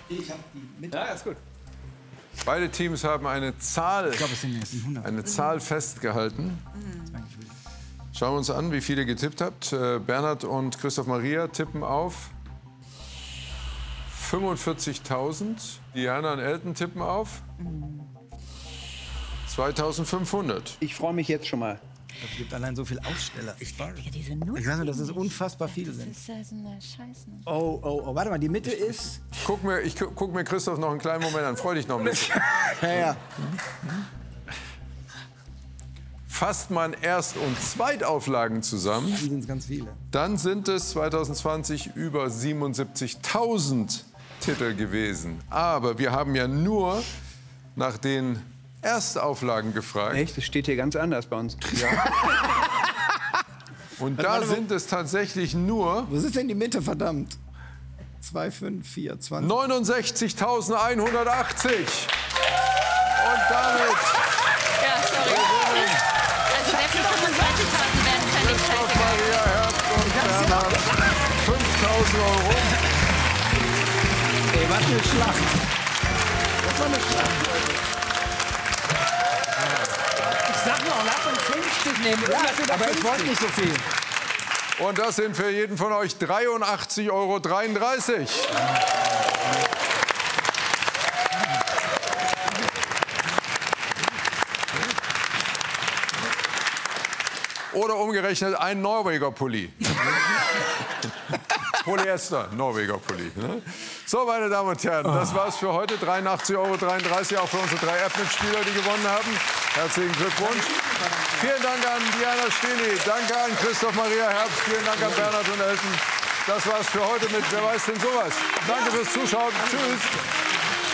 Ich habe die Mitte. Ja, ist gut. Beide Teams haben eine Zahl, Ich glaube, es sind 100. eine Zahl festgehalten. Schauen wir uns an, wie viele getippt habt. Bernhard und Christoph Maria tippen auf 45.000. Diana und Elton tippen auf 2.500. Ich freue mich jetzt schon mal. Es gibt allein so viele Aussteller. Ich weiß Ich nur, dass es unfassbar viele sind. Das ist ja so eine Scheiße. Oh, warte mal, die Mitte ist... Ich guck mir Christoph noch einen kleinen Moment an. Freu dich noch ein bisschen. Ja. Fasst man Erst- und Zweitauflagen zusammen, Die sind ganz viele. dann sind es 2020 über 77.000 Titel gewesen. Aber wir haben ja nur nach den Erstauflagen gefragt. Echt? Das steht hier ganz anders bei uns. Und da sind es tatsächlich nur Was ist denn die Mitte, verdammt? 2, 5, 4, 20. 69.180. Und damit Ja, sorry. Also selbst die 25.000 werden völlig Christoph scheißegal. Maria Herbst und Bernhard 5.000 Euro. Ey, was eine Schlacht. Das war eine Schlacht. Ich sag noch, lass uns 50 nehmen. Ja, aber ich wollte nicht so viel. Und das sind für jeden von euch 83,33 Euro. Oder umgerechnet ein Norweger Pulli. Polyester, Norweger Pulli. Ne? So, meine Damen und Herren, das war's für heute. 83,33 Euro auch für unsere 3 App-Mitspieler, die gewonnen haben. Herzlichen Glückwunsch. Vielen Dank an Diana Stehli, danke an Christoph Maria Herbst, vielen Dank an Bernhard und Elton. Das war's für heute mit Wer weiß denn sowas. Danke fürs Zuschauen. Tschüss.